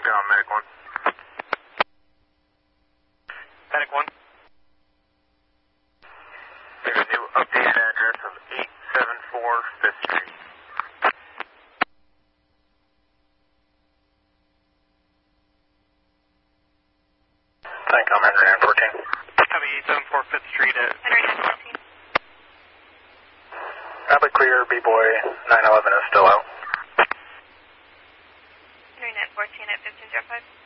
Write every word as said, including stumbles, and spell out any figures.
down, Medic one. Medic one. There's a new updated address of eight seven four fifth Street. Thank you, I'm Henry nine fourteen. Copy eight seven four fifth Street at... Henry nine fourteen. Copy clear, B-Boy nine eleven is still out. Henry nine fourteen at fifteen zero five.